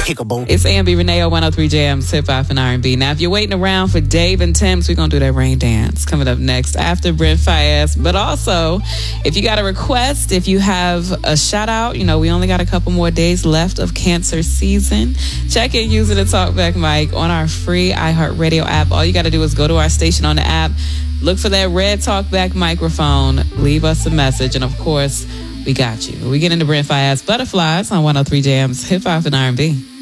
It's Ambi Renee on 103 Jams, Hip Hop and R&B. Now, if you're waiting around for Dave and Tim's, we're going to do that rain dance coming up next after Brent Faiyaz. But also, if you got a request, if you have a shout out, you know, we only got a couple more days left of cancer season. Check in using the Talkback mic on our free iHeartRadio app. All you got to do is go to our station on the app, look for that red Talkback microphone, leave us a message, and of course, we got you. We get into Brent Faiyaz Butterflies on 103 Jams, Hip Hop and R&B.